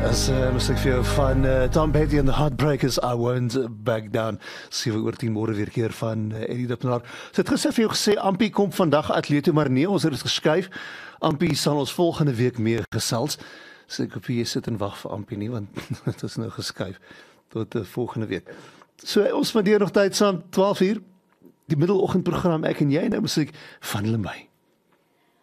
Musiek vir jou van Tom Petty and the Heartbreakers, I Won't Back Down. 7:10 môre weer keer van Eddie Dippenaar. So het gister vir jou gesê, Ampie kom vandag atleet toe, maar nee, ons het geskuif. Ampie sal ons volgende week meer gesels. So ek hoop jy sit en wag vir Ampie nie, want het is nou geskuif tot volgende week. So ons spandeer nog tyd saam, 12 uur, die middeloggendprogram, ek en jy, nou musiek van Lemay.